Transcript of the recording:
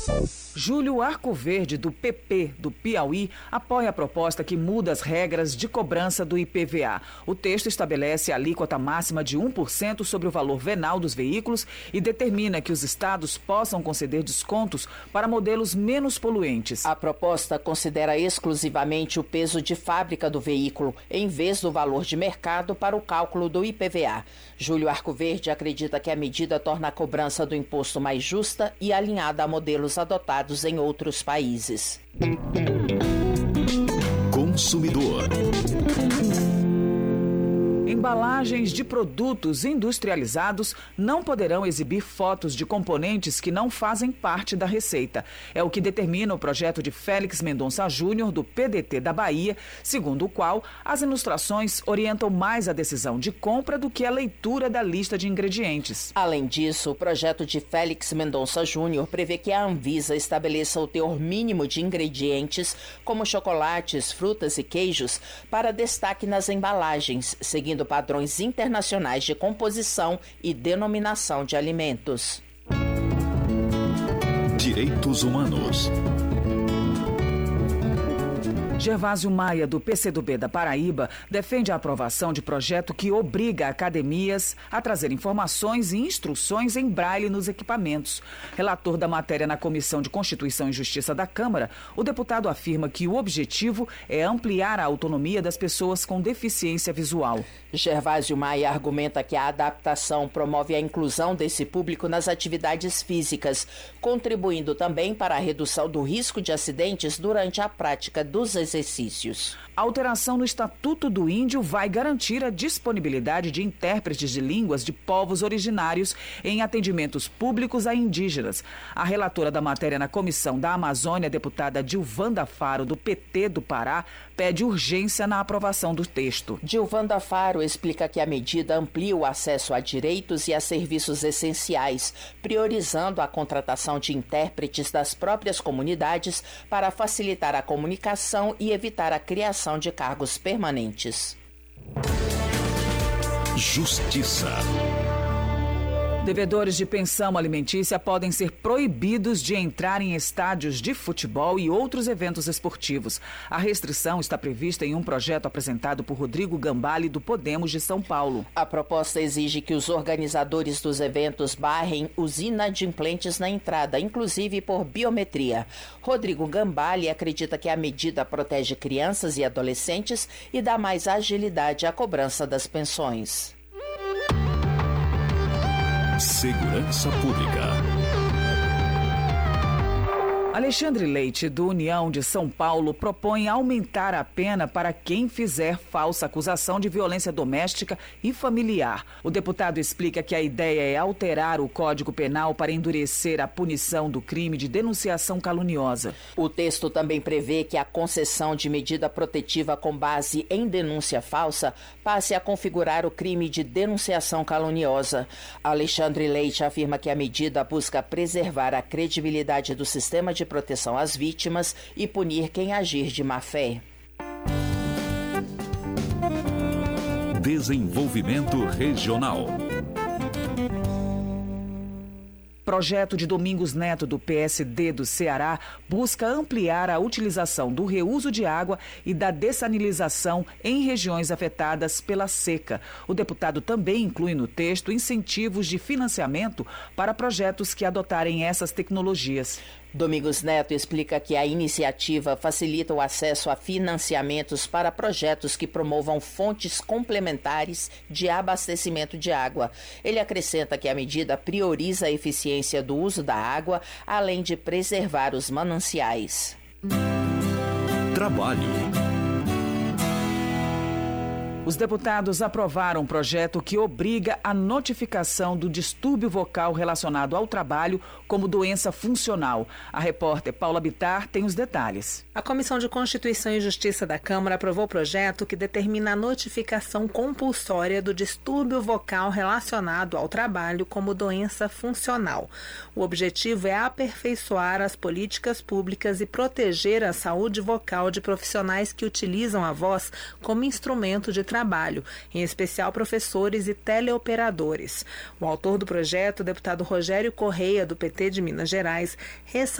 Júlio Arcoverde, do PP do Piauí, apoia a proposta que muda as regras de cobrança do IPVA. O texto estabelece a alíquota máxima de 1% sobre o valor venal dos veículos e determina que os estados possam conceder descontos para modelos menos poluentes. A proposta considera exclusivamente o peso de fábrica do veículo, em vez do valor de mercado para o cálculo do IPVA. Júlio Arcoverde acredita que a medida torna a cobrança do imposto mais justa e alinhada a modelos adotados em outros países. Consumidor. Embalagens de produtos industrializados não poderão exibir fotos de componentes que não fazem parte da receita. É o que determina o projeto de Félix Mendonça Júnior, do PDT da Bahia, segundo o qual as ilustrações orientam mais a decisão de compra do que a leitura da lista de ingredientes. Além disso, o projeto de Félix Mendonça Júnior prevê que a Anvisa estabeleça o teor mínimo de ingredientes, como chocolates, frutas e queijos, para destaque nas embalagens, seguindo padrões internacionais de composição e denominação de alimentos. Direitos humanos. Gervásio Maia, do PCdoB da Paraíba, defende a aprovação de projeto que obriga academias a trazer informações e instruções em braille nos equipamentos. Relator da matéria na Comissão de Constituição e Justiça da Câmara, o deputado afirma que o objetivo é ampliar a autonomia das pessoas com deficiência visual. Gervásio Maia argumenta que a adaptação promove a inclusão desse público nas atividades físicas, contribuindo também para a redução do risco de acidentes durante a prática dos exercícios. A alteração no Estatuto do Índio vai garantir a disponibilidade de intérpretes de línguas de povos originários em atendimentos públicos a indígenas. A relatora da matéria na Comissão da Amazônia, deputada Dilvanda Faro, do PT do Pará, pede urgência na aprovação do texto. Dilvanda Faro explica que a medida amplia o acesso a direitos e a serviços essenciais, priorizando a contratação de intérpretes das próprias comunidades para facilitar a comunicação e evitar a criação de cargos permanentes. Justiça. Devedores de pensão alimentícia podem ser proibidos de entrar em estádios de futebol e outros eventos esportivos. A restrição está prevista em um projeto apresentado por Rodrigo Gambale, do Podemos de São Paulo. A proposta exige que os organizadores dos eventos barrem os inadimplentes na entrada, inclusive por biometria. Rodrigo Gambale acredita que a medida protege crianças e adolescentes e dá mais agilidade à cobrança das pensões. Segurança Pública. Alexandre Leite, do União de São Paulo, propõe aumentar a pena para quem fizer falsa acusação de violência doméstica e familiar. O deputado explica que a ideia é alterar o Código Penal para endurecer a punição do crime de denunciação caluniosa. O texto também prevê que a concessão de medida protetiva com base em denúncia falsa passe a configurar o crime de denunciação caluniosa. Alexandre Leite afirma que a medida busca preservar a credibilidade do sistema de proteção às vítimas e punir quem agir de má fé. Desenvolvimento Regional. Projeto de Domingos Neto, do PSD do Ceará, busca ampliar a utilização do reuso de água e da dessalinização em regiões afetadas pela seca. O deputado também inclui no texto incentivos de financiamento para projetos que adotarem essas tecnologias. Domingos Neto explica que a iniciativa facilita o acesso a financiamentos para projetos que promovam fontes complementares de abastecimento de água. Ele acrescenta que a medida prioriza a eficiência do uso da água, além de preservar os mananciais. Trabalho. Os deputados aprovaram um projeto que obriga a notificação do distúrbio vocal relacionado ao trabalho como doença funcional. A repórter Paula Bittar tem os detalhes. A Comissão de Constituição e Justiça da Câmara aprovou o projeto que determina a notificação compulsória do distúrbio vocal relacionado ao trabalho como doença funcional. O objetivo é aperfeiçoar as políticas públicas e proteger a saúde vocal de profissionais que utilizam a voz como instrumento de trabalho, em especial professores e teleoperadores. O autor do projeto, o deputado Rogério Correia, do PT de Minas Gerais,